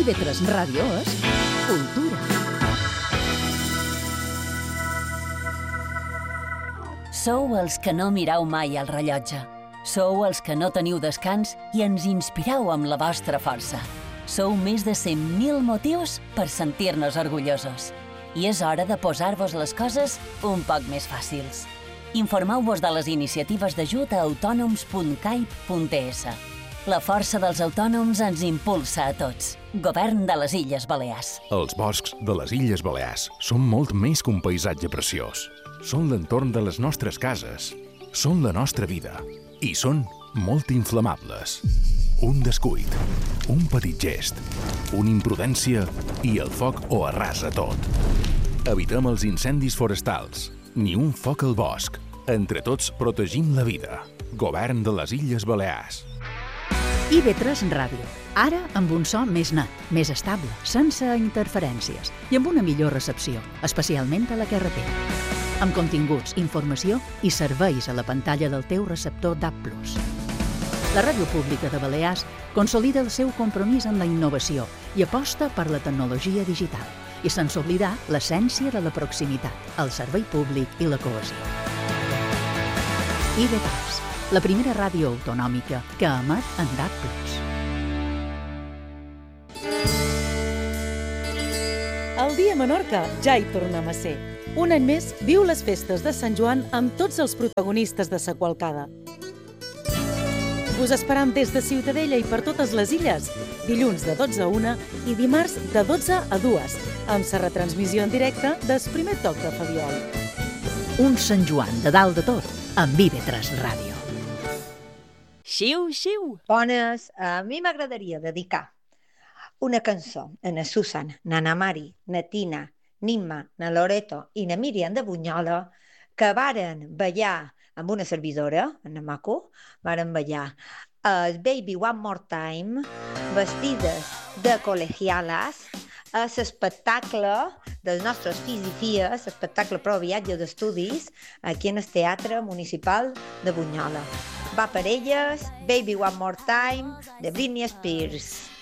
IB3 Ràdio és cultura. Sou els que no mireu mai el rellotge. Sou els que no teniu descans i ens inspireu amb la vostra força. Sou més de 100.000 motius per sentir-nos orgullosos. I és hora de posar-vos les coses un poc més fàcils. Informeu-vos de les iniciatives d'ajut a autònoms.cai.es. La força dels autònoms ens impulsa a tots. Govern de les Illes Balears. Els boscs de les Illes Balears són molt més que un paisatge preciós. Són l'entorn de les nostres cases. Són la nostra vida. I són molt inflamables. Un descuit, un petit gest, una imprudència i el foc ho arrasa tot. Evitem els incendis forestals. Ni un foc al bosc. Entre tots protegim la vida. Govern de les Illes Balears. IB3 Ràdio. Ara amb un so més net, més estable, sense interferències i amb una millor recepció, especialment a la carretera. Amb continguts, informació i serveis a la pantalla del teu receptor DAB+. La Ràdio Pública de Balears consolida el seu compromís amb la innovació i aposta per la tecnologia digital, i sense oblidar l'essència de la proximitat, el servei públic i la cohesió. IB3, la primera ràdio autonòmica que emet en DAB+. El dia a Menorca ja hi tornem a ser. Un any més viu les festes de Sant Joan amb tots els protagonistes de sa qualcada. Us esperam des de Ciutadella i per totes les illes, dilluns de 12 a 1 i dimarts de 12 a 2, amb sa retransmissió en directe del primer toc de Fabiol. Un Sant Joan de dalt de tot, amb IB3 Ràdio. Xiu, xiu! Bones, a mi m'agradaria dedicar una cançó a na Susan, na Mari, na Tina, Nimma, na Loreto i na Míriam de Bunyola, que varen ballar amb una servidora, na Maco, varen ballar el Baby One More Time, vestides de col·legiales, a l'espectacle dels nostres fills i filles, l'espectacle Pro Viatge d'Estudis, aquí en el Teatre Municipal de Bunyola. Va per elles, Baby One More Time, de Britney Spears.